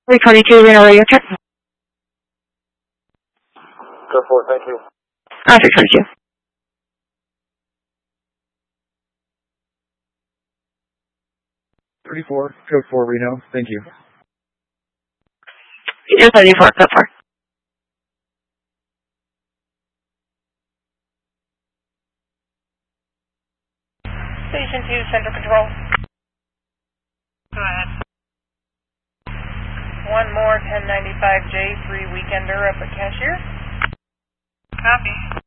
322 Reno Radio check. Go for it, thank you. 322. 34, code 4 Reno, thank you. 34, code 4. Station 2, Central Control. Go ahead. One more 1095J, 3 weekender up at Cashier. Copy.